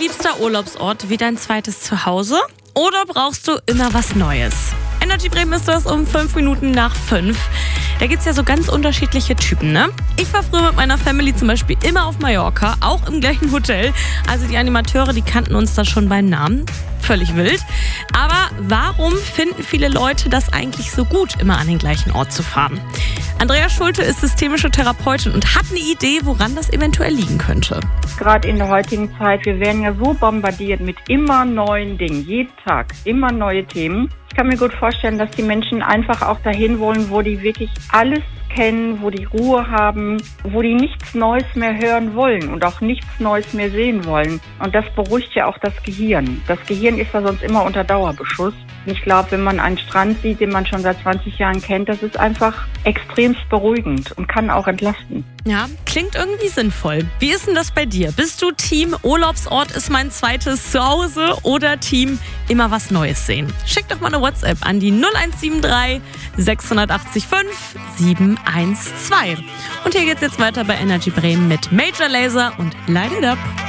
liebster Urlaubsort wie dein zweites Zuhause? Oder brauchst du immer was Neues? Energy Bremen ist das um 5 Minuten nach 5. Da gibt es ja so ganz unterschiedliche Typen, ne? Ich war früher mit meiner Family zum Beispiel immer auf Mallorca, auch im gleichen Hotel. Also die Animateure, die kannten uns da schon beim Namen. Völlig wild. Aber warum finden viele Leute das eigentlich so gut, immer an den gleichen Ort zu fahren? Andrea Schulte ist systemische Therapeutin und hat eine Idee, woran das eventuell liegen könnte. Gerade in der heutigen Zeit, wir werden ja so bombardiert mit immer neuen Dingen, jeden Tag, immer neue Themen. Ich kann mir gut vorstellen, dass die Menschen einfach auch dahin wollen, wo die wirklich alles kennen, wo die Ruhe haben, wo die nichts Neues mehr hören wollen und auch nichts Neues mehr sehen wollen. Und das beruhigt ja auch das Gehirn. Das Gehirn ist ja sonst immer unter Dauerbeschuss. Und ich glaube, wenn man einen Strand sieht, den man schon seit 20 Jahren kennt, das ist einfach extremst beruhigend und kann auch entlasten. Ja, klingt irgendwie sinnvoll. Wie ist denn das bei dir? Bist du Team Urlaubsort ist mein zweites Zuhause oder Team immer was Neues sehen? Schick doch mal eine WhatsApp an die 0173 680 5 712. Und hier geht's jetzt weiter bei Energy Bremen mit Major Lazer und Light It Up.